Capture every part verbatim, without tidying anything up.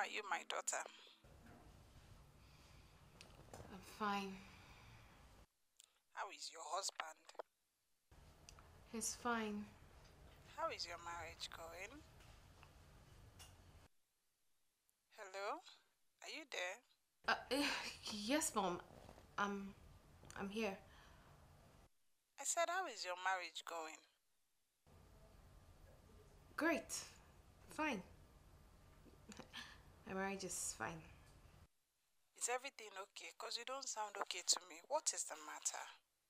are you, my daughter? I'm fine. How is your husband? He's fine. How is your marriage going? Hello? Are you there? Uh, eh, yes, Mom. I'm, I'm here. I said, how is your marriage going? Great. Fine. My marriage is fine. Is everything okay? Because you don't sound okay to me. What is the matter?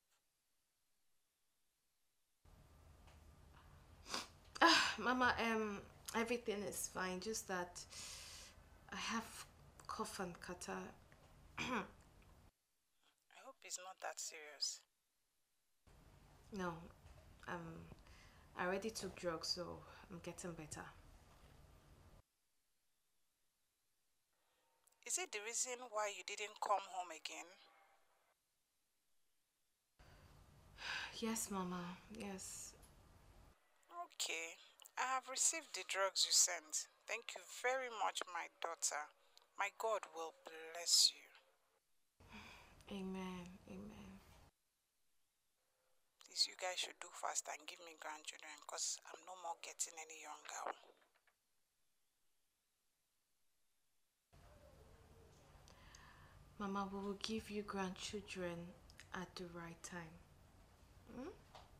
Ah, Mama, um, everything is fine. Just that I have cough and catarrh. I hope it's not that serious. No, um, I already took drugs, so I'm getting better. Is it the reason why you didn't come home again? Yes, Mama. Yes. Okay. I have received the drugs you sent. Thank you very much, my daughter. My God will bless you. Amen. Amen. Please, you guys should do fast and give me grandchildren because I'm no more getting any younger. Mama, we will give you grandchildren at the right time. Hmm?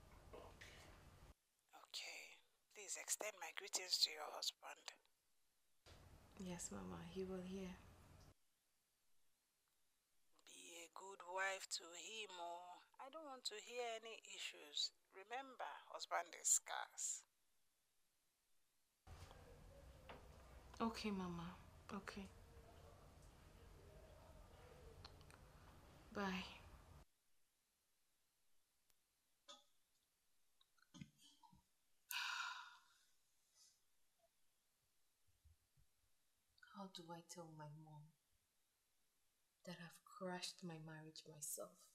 Okay. Please extend my greetings to your husband. Yes, Mama, he will hear. Be a good wife to him, oh. I don't want to hear any issues. Remember, husband is scarce. Okay, Mama. Okay. Bye. How do I tell my mom that I've crashed my marriage myself?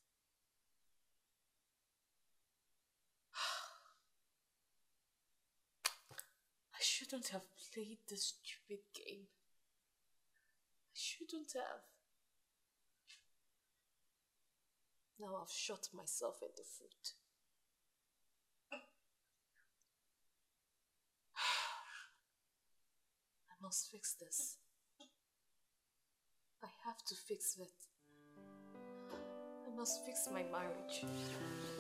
I shouldn't have played this stupid game. I shouldn't have. Now I've shot myself in the foot. I must fix this. I have to fix it. I must fix my marriage.